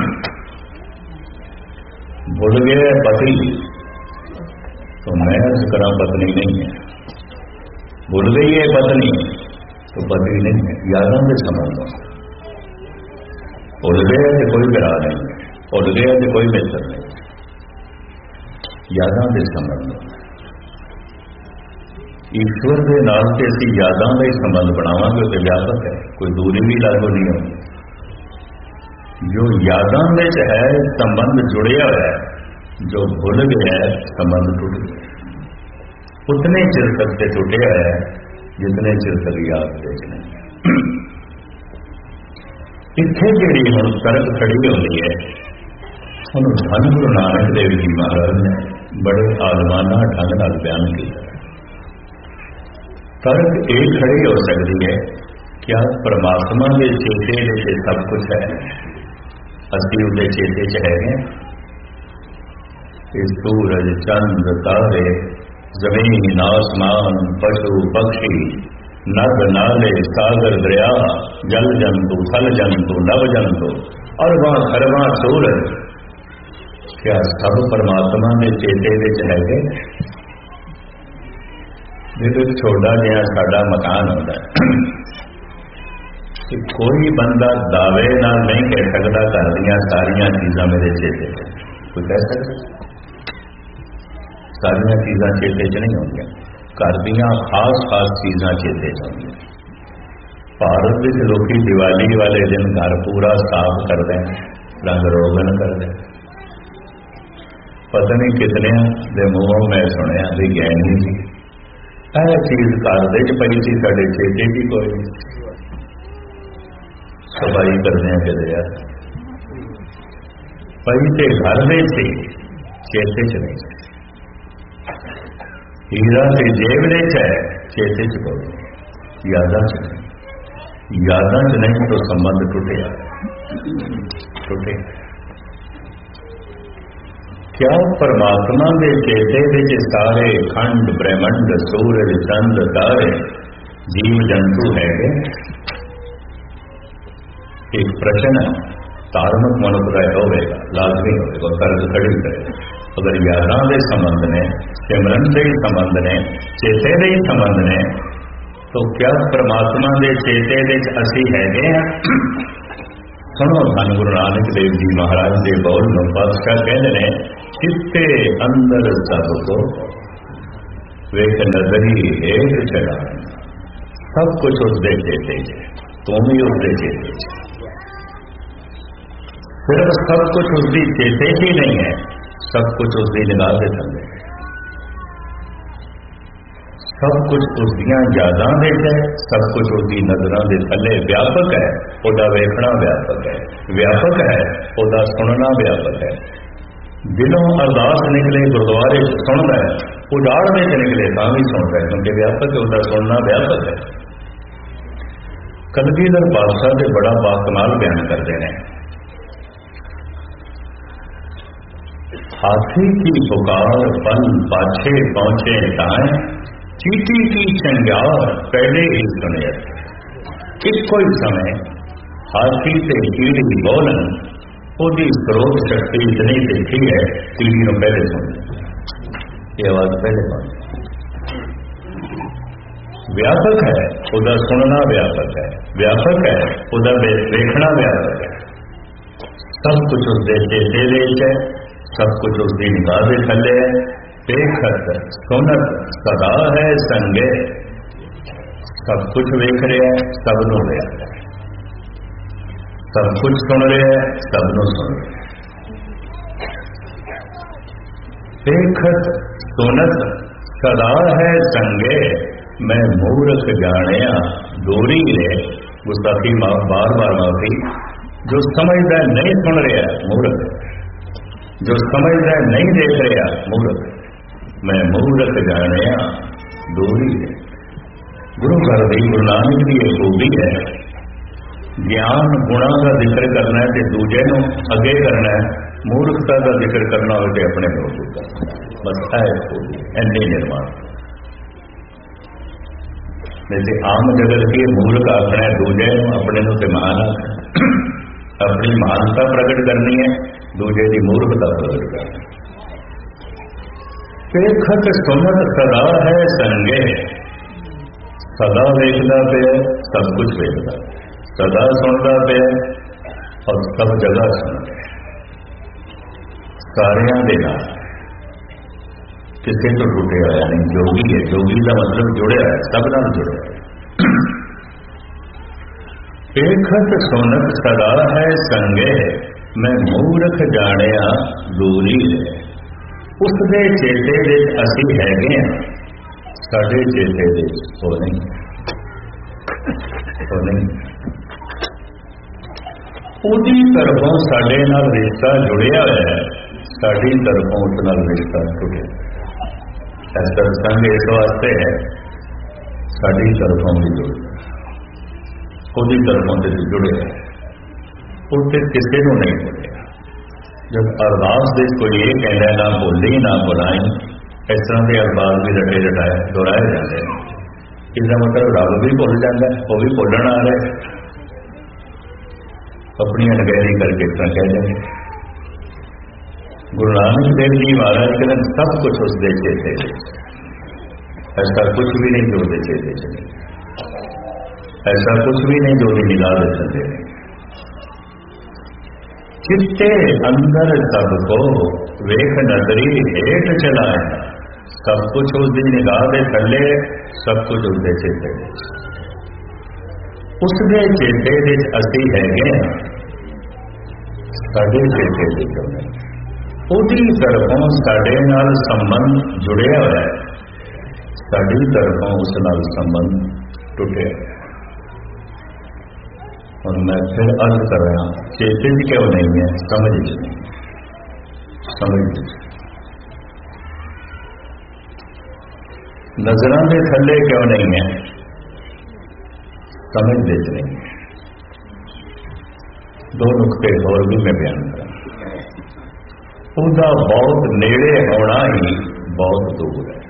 भुल गए पति तो मैं करा पत्नी नहीं है, भूल गई है पत्नी तो पति नहीं है। यादां दे संबंध, भूल गया तो कोई गिरा नहीं, भूल गया तो कोई मित्र नहीं, यादां दे संबंध। ईश्वर के नाल से असीं यादां का ही संबंध बनावांगे तो व्यापक है, कोई दूरी भी लागू नहीं होगी। जो यादां विच है संबंध जुड़िया हुआ है, जो भूल गया है संबंध टूट गया। उतने चिर तक से टूटिया है जितने चिर तक याद देख नहीं। इत्थे जिहड़ी हुण तरक खड़ी होती है, उन्होंने धन गुरु नानक देव जी महाराज ने बड़े आलमाना ढंग नाल बयान किया। तरक एक खड़ी हो सकती है, क्या परमात्मा के चेते से सब कुछ है, असीं उहदे चेते च है। सूरज चंद तारे जमीन आसमान पशु पक्षी नद नाले सागर दरिया जल जंतु थल जंतु नव जंतु और वहां खरवा सूरज, क्या सब परमात्मा के चेते विच है? जो छोटा जिहा साडा मकान होता है, कोई बंदा दावे नाल नहीं कह सकता घर दियां सारियां चीज़ां मेरे चेते च। कोई कह सकता? सारियां चीज़ां चेते च नहीं होंदियां, घर दियां खास खास चीज़ां चेते च होंदियां। भारत विच लोकी दिवाली वाले दिन घर पूरा साफ करते हैं, रंग रोगन करते हैं। पता नहीं कितने दे मूहों मैं सुनिया भी ज्ञानी सी यह चीज घर दे पई सी, साडे चेते की कोई नहीं। सफाई करने चले यार पई ते घर दे सी, चेते च नहीं। हीरा से जेब दे च है, चेते च कोई, यादां च नहीं। यादां च नहीं तो संबंध टूटे। क्या परमात्मा के चेते विच सारे खंड ब्रह्मंड सूरज चंद तारे जीव जंतु है? एक प्रश्न धार्मिक मनुष्य का होगा, लाजमी होगा, कर्ज खड़ी करेगा। अगर यादां के संबंध ने, सिमरन के संबंध ने, चेते के संबंध ने, तो क्या परमात्मा के चेते विच असीं हैगे हां? सुनो धन गुरु नानक देव जी महाराज के बोल में पातशाह कहते हैं, चित्ते अंदर सबको वेख नजरी हेठ चला, सब कुछ उसके चेते तुम ही उसके चेते। सिर्फ सब कुछ उसकी चेते ही नहीं है, सब कुछ उसकी निगाह के थले, सब कुछ उसदियां यादां दे है, सब कुछ उसकी नजरां दे थले व्यापक है। ओदा वेखना व्यापक है, व्यापक है ओदा सुनना व्यापक है। दिलों अरदास निकले गुरुद्वारे सुनता है, उजाड़ में निकले तां भी सुनता है, क्योंकि व्यापक है, ओदा सुनना व्यापक है। कलगीधर पातशाह से बड़ा बाकमाल बयान करते हैं, हाथी की पुकार पल पाछे पहुंचे ताए, चीटी की चंगार पहले ही सुने। इको ही समय हाथी से कीड़ी बोलन, ओदी स्रोत शक्ति इतनी देखी है, कीड़ी को पहले सुन, ये आवाज पहले सुन। व्यापक है उधर सुनना व्यापक है, व्यापक है उधर देखना व्यापक है। सब कुछ उस चेते देश है, सब कुछ उसकी निगाह के थले है। देखत सुनत सदा है संगे, सब कुछ वेख रहा है, सब नूं वेख रहा है, सब कुछ सुन रहा है, सब नूं सुन रहा है। देखत सुनत सदा है संगे, मैं मूर्ख जानिया दूरी रे। गुस्ताखी बार बार माफी। जो समझदा नहीं सुन रहा मूर्ख, जो समझदा नहीं देख रहा मूर्ख, मैं मूर्ख जानिया दूरी है। गुरु घर दी गुरु नानक की एक खूबी है, ज्ञान गुणा का जिक्र करना है तो दूजे नूं अगे करना है, मूर्खता का जिक्र करना हो तो अपने को करना। बस है खूबी, इन्नी निर्माण। जैसे आम जगत की मूर्ख आखना है दूजे नूं, अपने नूं ते महान आखना, अपनी महानता प्रकट करनी है, दूजे की मूर्खता प्रकट करनी। देखत सुनत सदा है संगे, सदा वेखदा पे, सब कुछ वेखदा, सदा सुनता पे और सब जगह सुनता, सारियां दे नाल, किसी तो टूटे होया नहीं। जोगी है, जोगी का मतलब जुड़े है, सब नाल जुड़े है। देखत सुनत सदा है संगे, मैं मूर्ख जानिया दूरी है। उसके चेते दे असी हैगे हैं, साडे चेते दे वो नहीं, वो नहीं। उदी तरफों साडे नाल रिश्ता जुड़िया होया है, साडी तरफों उस नाल रिश्ता टुटिया। ऐसा संग इस वास्ते है, साडी तरफों भी जुड़े, उदी तरफों से जुड़े है, उससे किसी को नहीं जुड़े। जब अरदास दे कोई ये कहना ना भुली ना भुलाई, इस तरह के अरदास भी रटे रटाए दोहराए जाते हैं। इसका मतलब रब भी भुल जाता है, वो भी भुलण आ रहा है, अपनी अनगहरी करके इस तरह कह देंगे। गुरु नानक देव जी महाराज कहते सब कुछ उसके चेते, ऐसा कुछ भी नहीं जो उसके चेते चले, ऐसा कुछ भी नहीं जो उसकी निगाह दे सकते। चित्ते अंदर सबको वेख नजरी हेठ चलाए, सब कुछ उसकी निगाह के थले, सब कुछ उसके चेते। उसके चेते दे असी हैगे, साडे चेते दे क्यों नहीं। उदी तरफों साडे नाल संबंध जुड़िया होया है, साडी तरफों उस नाल संबंध टुटिया। और मैं फिर अर्ज कर रहा हूं, चेते क्यों नहीं है, समझ नहीं, समझ नजरां दे थल्ले क्यों नहीं है, समझ देते नहीं। दो नुक्ते और भी मैं बयान करा। उदा बहुत नेड़े होना ही बहुत दूर है,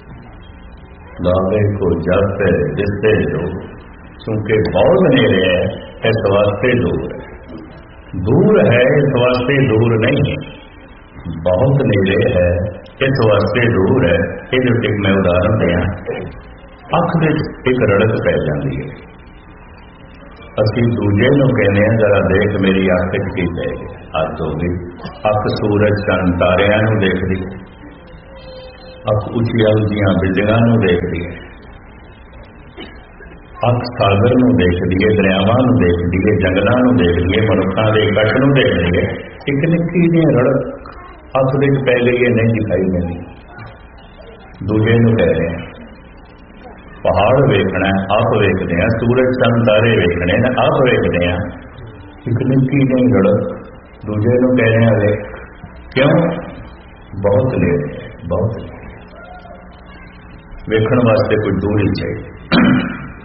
लावे को जाते जिससे जो, क्योंकि बहुत नेड़े है इस वास्ते दूर है, दूर है इस वास्ते दूर नहीं है, बहुत नेड़े है इस वास्ते दूर है। ये जो एक मैं उदाहरण दिया, अख में एक रड़क पै जाती है, असी दूजे नूं कहने जरा देख मेरी अख च की पै गया, हद हो गई। अख सूरज चंद तारियां नूं देखदी है, अख उचिया उचिया बिल्डिंगां नूं देखदी है, अख सागर नूं देखदी है, दरियावां नूं देखदी है, जंगलां नूं देखदी है, मनुक्खां दे इकट्ठ नूं देखदी है। एक निक्की जी रड़क अख विच पै गई है, नहीं दिखाई देती। दूजे नूं कह रहे हैं पहाड़ वेखना आप वेखते हैं, सूरज चंद तारे वेखने ने आप वेखते हैं। एक निक्की जी रड़क दूजे नूं कह रहे हैं वेख, क्यों? बहुत नेड़े, बहुत वेखण वास्ते कोई दूरी चाहिए।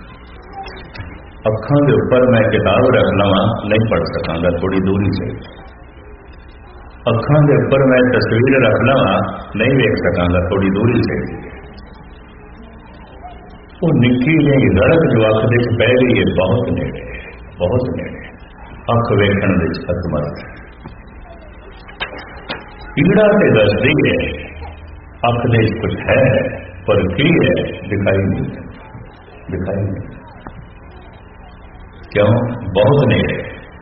अखां के उपर मैं किताब रख लवां नहीं पढ़ सकांगा, थोड़ी दूरी चाहिए। अखां के उपर मैं तस्वीर रख लवां नहीं वेख सकांगा, थोड़ी दूरी चाहिए। वो निक्की जी रड़क जो अख दे पै गई है बहुत नेड़े, बहुत नेड़े। अख वेखण दे असमर्थ, पीड़ा ते दसदी है अख दे कुछ है पर की है दिखाई नहीं, दिखाई नहीं। क्यों? बहुत नेड़े,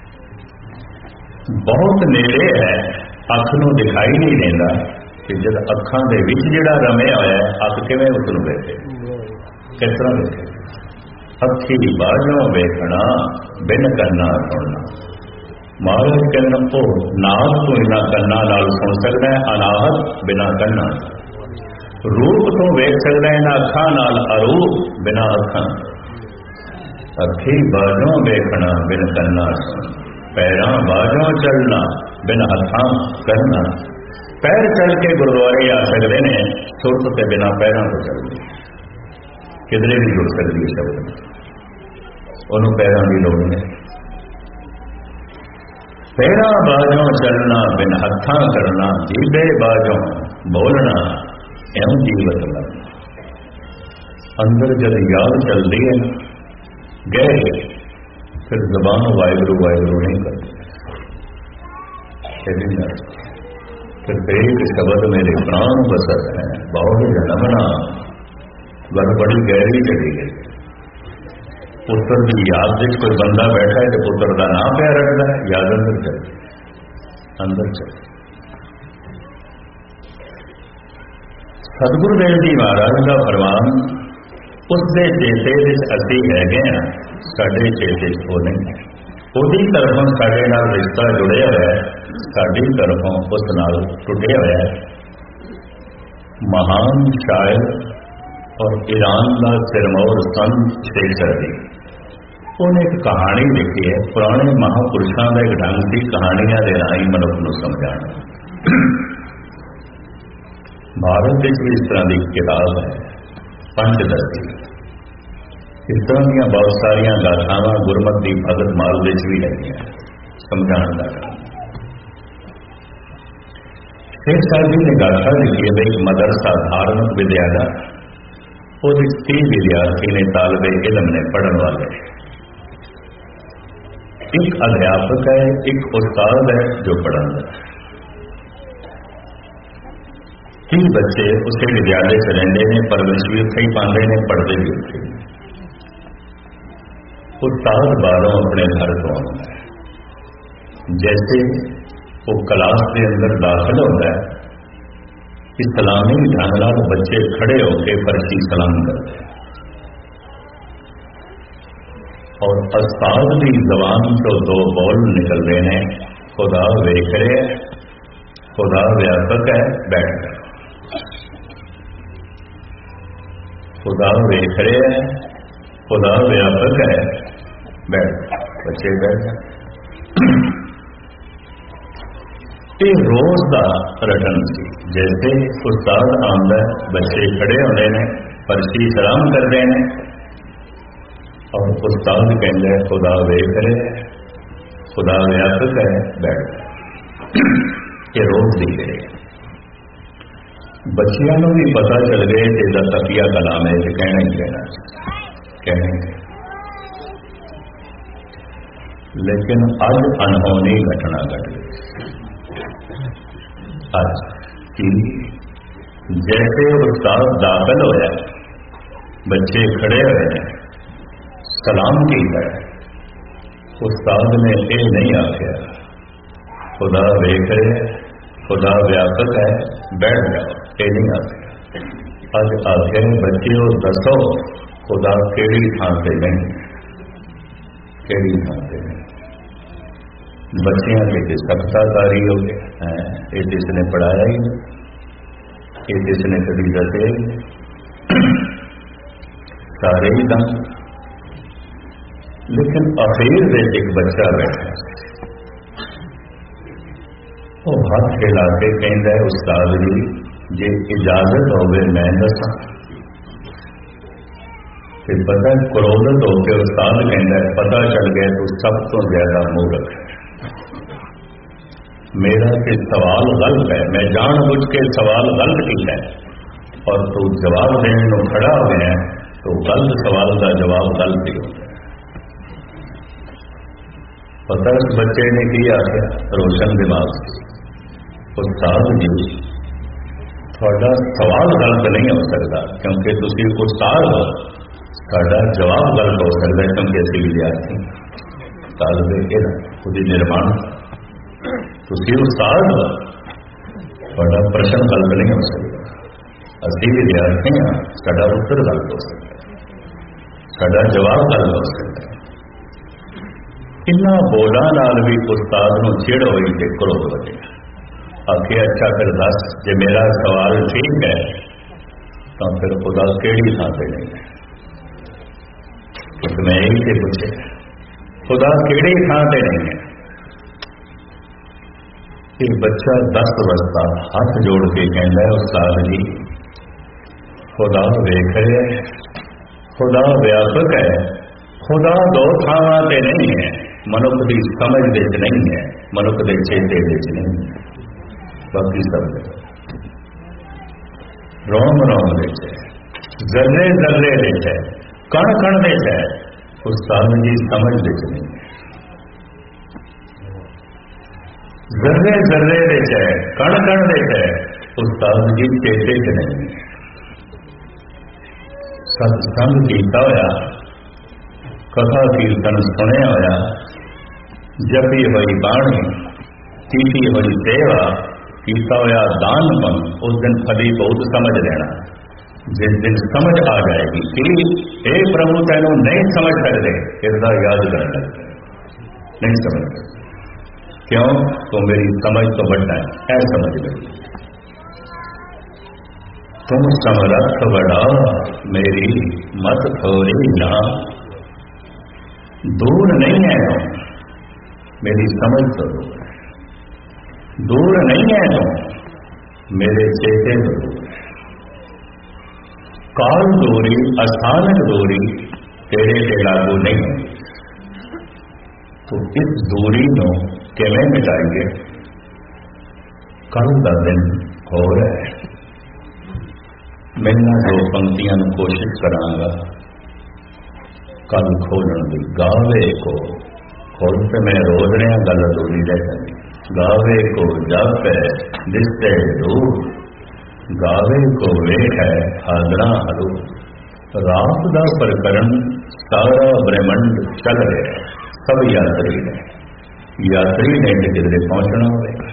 बहुत नेड़े है, अख नूं दिखाई नहीं देता कि जब अखां दे विच जिहड़ा रमिया होया है अख किवें उसनूं वेखे, किस तरह वेखे। अखी बाजों वेखना बिन कन्ना सुनना। महाराज कहना ओ नाद तो इन्हां कन्ना नाल सुन सकदा है, अनाहत बिना कन्ना। रूप तो वेख सकदा है इन्हां अखां नाल, अरूप बिना अखां। अखी बाजों वेखना बिन कन्ना सुन, पैरां बाजों चलना बिन हथां करना। पैर चल के गुरुद्वारे आ सकते हैं, सुरत के बिना पैरों तो चलते किधरे भी जुड़ सकती है शब्द, उन्होंने पैरों की लोड़ है। पैरां बाजों चलना बिन हथां करना, जीबे बाजों बोलना एवं जीवत लगना। अंदर जब याद चलती है गए फिर जबान वाहिगुरु वाहिगुरु नहीं करती, फिर एक शब्द मेरे प्राण बसत है बहुत जन्मना। गल बड़ी गहरी चली गई। पुत्र की याद से कोई बंदा बैठा है तो पुत्र का नाम क्या रखता है, याद अंदर चले, अंदर चले। सतगुरुदेव जी महाराज का फरमान, उसके चेते असी है, साडे चेते वो नहीं है। ਉਹਦੀ तरफों साडे नाल रिश्ता जुड़िया होया है, साडी तरफों उस नाल टुटिया होया है। महान शायर और ईरान का सिरमौर संत शेखर जी, उन्हें एक कहानी लिखी है। पुराने महापुरुषों का एक ढंग की कहानियां के राही मनुष्य को समझाना। भारत में भी इस तरह की किताब है पंचदशी। इस तरह दी बहुत सारिया गाथावां गुरमत की भगत माल भी है समझाने का काम। शेख साहब जी ने गाथा लिखी है, एक मदरसा धार्मिक विद्यालय, और 30 विद्यार्थी ने तालिबे इल्म ने पढ़ने वाले, एक अध्यापक है, एक उस्ताद है जो पढ़ाता है। 30 बच्चे उसे विद्यालय च रहिंदे ने, परवरिश भी उत्थे ही पाते हैं, पढ़ते भी उत्थे। उस्ताद बाहरों अपने घर तो आता है, जैसे वो क्लास के अंदर दाखिल होता है, इस्लामी ढंग नाल बच्चे खड़े होकर फर्शी सलाम करते हैं, और उस्ताद की जबान तो 2 बोल निकलते हैं, खुदा वेख रहे, खुदा व्यापक है, बैठ कर। खुदा वेख रहे है, खुदा व्यापक है, बैठ। बच्चे बैठ। ये रोज का रटन सी, जैसे उस्ताद आंदा बच्चे खड़े होते हैं, फर्शी सलाम करते हैं, और उस्ताद कहता है खुदा वेख रहे, खुदा व्यापक है, बैठ। ये रोज दी गए। बच्चियों को भी पता चल गए कि इसका तकिया कलाम है, कहना ही कहना। लेकिन अज अनहोनी घटना घट गई। आज की जैसे उस्ताद दाखिल होया, बच्चे खड़े हुए हैं, सलाम किया है, उस्ताद ने ये नहीं आख्या खुदा वेख रहे खुदा व्यापक है बैठ जाओ, ये नहीं आख्या। अज आख्या बच्चियों दसो खुदा केड़ी थां से नहीं, केड़ी थां से नहीं। बच्चियां के सख्ताकारी हो गया, ये किसने पढ़ाया ही नहीं, ये किसने कभी दसे सारे ही दम। लेकिन अखीर में एक बच्चा बैठा वो हाथ हिला के कहता है उस्ताद जी जे इजाजत होवे मैं दसा। फिर पता है क्रोधित होकर उस्ताद कहता है पता चल गया तो सब तो ज्यादा मूर्ख है, मेरा कि सवाल गलत है, मैं जानबूझ के सवाल गलत किया है और तू जवाब देने को खड़ा हो गया है तो गलत सवाल का जवाब गलत ही होता है। पता उस बच्चे ने किया क्या रोशन दिमाग से उस्ताद जी थोड़ा सवाल गलत नहीं हो सकता क्योंकि तुसी उस्ताद हो, साडा जवाब गलत हो सकता है क्योंकि असली विद्यार्थी तालिबे इल्म खुद निर्माण तुसी उस्ताद हो, थोड़ा प्रश्न गलत नहीं हो सकता। असली विद्यार्थी हाँ, साडा उत्तर गलत हो सकता है, साडा जवाब गलत हो सकता है। इन्ना बोला नाल भी उस्ताद नूं चिड़ होई ते क्रोध वधिया। आखे अच्छा फिर दस जे मेरा सवाल ठीक है तो फिर खुदा केड़ी थां पे नहीं है, तो मैं यही से पूछे खुदा केड़ी थां पे नहीं है। एक बच्चा 10 वर्ष का हाथ जोड़ के कहता है उस्ताद जी खुदा वेख रहे है, खुदा व्यापक है, खुदा दो थावां ते नहीं है, मनुख की समझ विच नहीं है, मनुख के चेते विच नहीं है, बाकी सब रोम रोम विच है, जर्रे जर्रे विच है, कण कण विच है, उस्ताद जी समझ विच नहीं है। जर्रे जर्रे विच है, कण कण विच है, उस्ताद जी चेते च नहीं है। सत्संग कीता होया, कथा कीर्तन सुनिया होया, जपी हुई बाणी, कीती हुई सेवा, कीता होया दान पन, उस दिन फली बहुत समझ लेना। जिस दिन समझ आ जाएगी कि हे प्रभु तेनों नहीं समझ सकते इसका याद करना नहीं समझ सकते क्यों तो मेरी समझ तो बढ़ना है ऐसा समझ लो। तुम समरथ बड़ा मेरी मत थोड़ी ना, दूर नहीं है तुम मेरी समझ तो दूर नहीं है तुम मेरे चेते तो दूर। काल दूरी अचानक दूरी तेरे के लागू नहीं है, तो इस दूरी को किवें मिटाइए। कल का दिन हो रहा है, मैं ना 2 पंक्तियां कोशिश करांगा कल खोलन की। गावे को खोल पे मैं रोज रहा गल अधूरी रह जाती। गावे को जप है दिसते दूर, गावे को वेख है हाजरा हरू। रात का प्रकरण सारा ब्रह्मंड चल रहा है, सब यात्री ने किधरे पहुंचना होगा।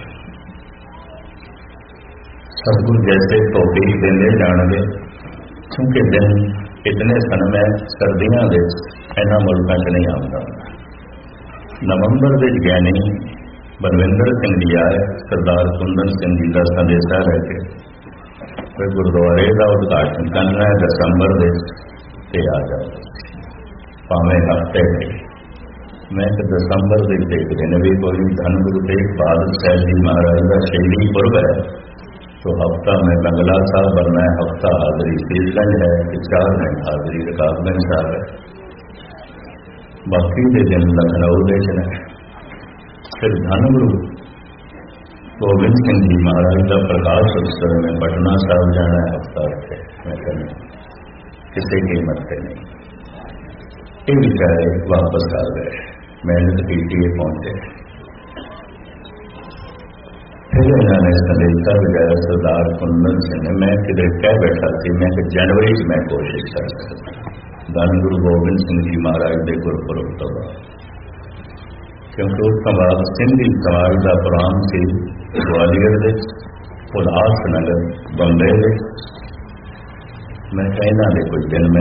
सतगुरु जैसे टोपी देंगे जाने, क्योंकि दिन इतने सन में सर्दियों के इन्होंने मुल्कों च नहीं आता। नवंबर के ज्ञानी बलविंदर सिंह जी आए, सरदार कुंदन सिंह जी का संदेशा लैके फिर गुरुद्वारे का उद्घाटन करना है दसंबर से आ जाओ, भावें हफ्ते में। मैं तो दसंबर के एक दिन भी कोई धन गुरु तेग बहादुर साहब जी महाराज का शहीदी पुरब है, तो हफ्ता में बंगला साहब और मैं हफ्ता हाजरी सीसगंज है, 4 दिन हाजरी रकाबगंज साहब है, बाकी के दिन लखनऊ देना। फिर धन गुरु गोविंद सिंह जी महाराज का प्रकाश उत्सव में पटना साहब जाना है, हफ्ता रखे मैं कहना किसी कीमत पे नहीं। ये बेचारे वापस आ गए, मेहनत की पहुंचे। फिर इन्होंने संदेशा बजाया सरदार कुंदन सिंह ने, मैं किधर कह बैठा थी मैं कि जनवरी में कोशिश कर सकता। धन गुरु गोविंद सिंह जी महाराज के गुरपुरब तो बाद क्योंकि उस तो बाद सिंधी समाज का प्रोग्राम से ग्वालियर में उल्लास नगर बंबे में मैं कहना दे कुछ दिन में